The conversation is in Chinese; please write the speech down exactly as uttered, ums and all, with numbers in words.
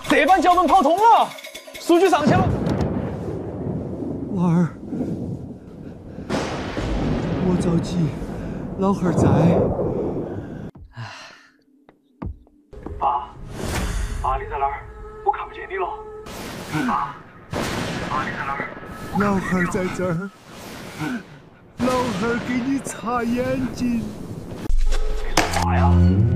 这班脚本跑通了，数据上去了。 娃儿，莫着急，老汉儿在。 爸，爸你在哪儿？我看不见你了。爸，爸你在哪儿？ 老汉儿在这儿，老汉儿给你擦眼睛。 你说啥呀？